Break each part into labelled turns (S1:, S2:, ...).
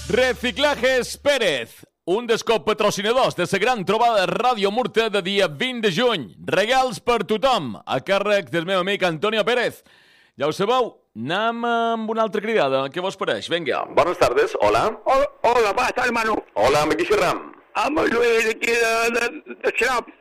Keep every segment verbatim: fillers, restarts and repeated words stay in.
S1: Reciclajes Pérez, un dels copatrocinadors de la gran trobada Ràdio Murta de dia vint de juny. Regals per tothom, a càrrec del meu amic Antonio Pérez. Ja ho sabeu, anem amb una altra cridada. Què vos pareix? Vinga.
S2: Buenas tardes, hola.
S3: Hola, hola, buenas tardes, Manu.
S2: Hola, amb qui xerram?
S3: Amb el Lluís aquí de, de, de Xarop.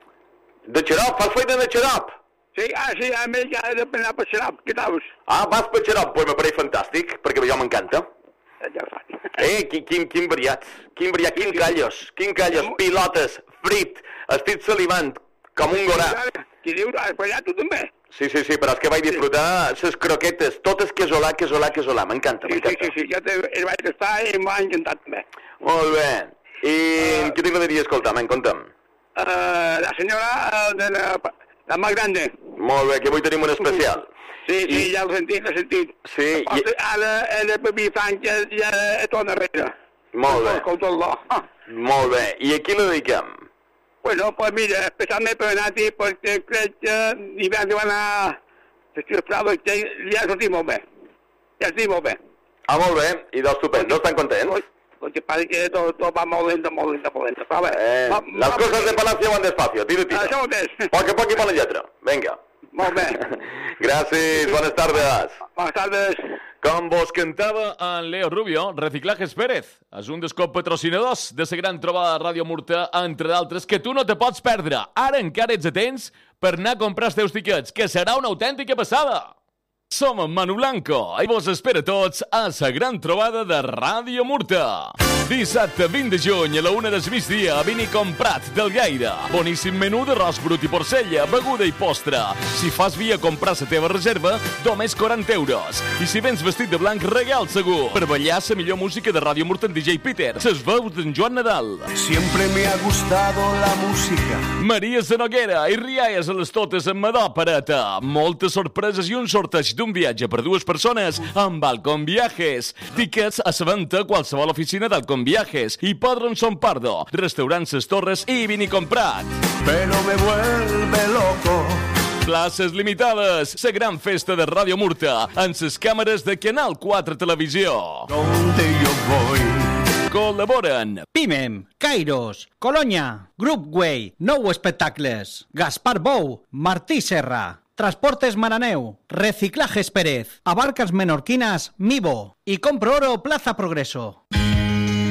S2: De Xarop, fas feina de Xarop?
S3: Sí, ah, sí, a mi ja he d'anar per Xarop, què tal?
S2: Ah, vas per Xarop, pues me pareix fantàstic, perquè jo m'encanta.
S3: Ja ho faig.
S2: Eh, quin, quin, quin variat, quin variat, quin callos, quin callos, pilotes, frit, estic salivant, com un gorà.
S3: Qui diu, has ballat tu també?
S2: Sí, sí, sí, però és que vaig disfrutar les croquetes, totes quesolà, quesolà, quesolà, m'encanta,
S3: Sí, sí,
S2: m'encanta.
S3: sí, sí, jo te, el vaig estar i m'ha encantat també.
S2: Molt bé. I uh, què t'agradaria escoltar, me'n conta'm?
S3: Uh, la senyora uh, de la, la més grande.
S2: Molt bé, que avui tenim un especial.
S3: Sí, sí,
S2: I...
S3: ja l'he sentit, l'he sentit.
S2: Sí, i...
S3: Ara, el Pepi Sánchez ja és tot darrere.
S2: Molt bé.
S3: Escolta-lo. Ah.
S2: Molt bé. I a qui la dediquem?
S3: Bueno, pues mira, especialmente per Nati, perquè crec que divendres que van a festivals que ja sortim molt bé. Ja estic molt bé.
S2: Ah, molt bé. I dos estupends. Dos estan contents?
S3: Porque parece que todo, todo va molt lento, molt lento, molt lento. A ver,
S2: Eh,
S3: va,
S2: las
S3: va,
S2: cosas de Palacio van despacio. Tira, tira.
S3: Això mateix.
S2: Poc a poc i bona lletra. Vinga.
S3: Molt bé.
S2: Gràcies. Bones tardes.
S3: Bones tardes.
S1: Com vos cantava en Leo Rubio, Reciclajes Pérez és un dels copatrocinadors de la gran trobada de Ràdio Murta, entre d'altres, que tu no te pots perdre. Ara encara ets a temps per anar a comprar els teus tiquets, que serà una autèntica passada. Som en Manu Blanco i vos espera tots a la gran trobada de Ràdio Murta. Dissabte vint de juny a la una del migdia a Vini Comprat del Gaire. Boníssim menú d'arròs brut i porcella, beguda i postre. Si fas via comprar la teva reserva, només quaranta euros. I si vens vestit de blanc, regal segur. Per ballar la millor música de Ràdio Murta en D J Peter. Ses veus d'en Joan Nadal.
S4: Siempre me ha gustado la música.
S1: Maria Sanoguera i rialles a les totes amb Madó Pareta. Moltes sorpreses i un sorteig d'un viatge per dues persones amb Alcon Viajes. Tiquets a la venda a qualsevol oficina d'Alcon Viajes. Hipòdrom Son Pardo, restaurant Ses Torres i Vini Comprat.
S4: Pero me vuelve loco.
S1: Places limitades. La gran festa de Ràdio Murta en les càmeres de Canal quatre Televisió.
S4: Donde yo voy.
S1: Col·laboren
S5: Pimem, Kairos, Colonya, Groupway, Nou Espectacles, Gaspar Bou, Martí Serra, Transportes Maraneu, Reciclajes Pérez, Abarcas Menorquinas, Mivo y Compro Oro Plaza Progreso.